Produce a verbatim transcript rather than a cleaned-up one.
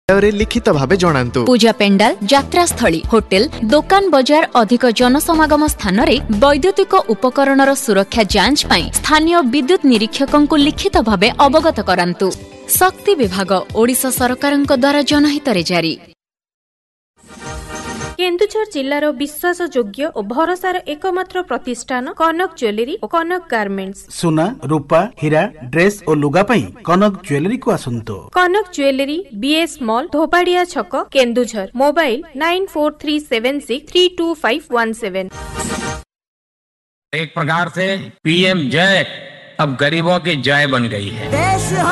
लिखित भावे जणांतु। पूजा पेंडाल, यात्रा स्थली, होटेल, दुकान बजार अधिक जनसमागम स्थान रे वैद्युतिक उपकरणर सुरक्षा जांच पई स्थानीय विद्युत निरीक्षकंकु लिखित भावे अवगत करांतु। शक्ति विभाग ओडिशा सरकारक द्वारा जनहित रे जारी। केन्दुझर जिल्लार विश्वास योग्य और भरोसार एकमात्र प्रतिष्ठान कनक ज्वेलरी और कनक गार्मेंट्स। सुना, रूपा, हीरा, ड्रेस और लुगा पई कनक ज्वेलरी को आसंतो। कनक ज्वेलरी बीएस मॉल, धोबाड़िया छक, Keonjhar. Mobile nine four three seven six three to five one seven. एक प्रकार से पीएम जय अब गरीबों की जय बन गई है।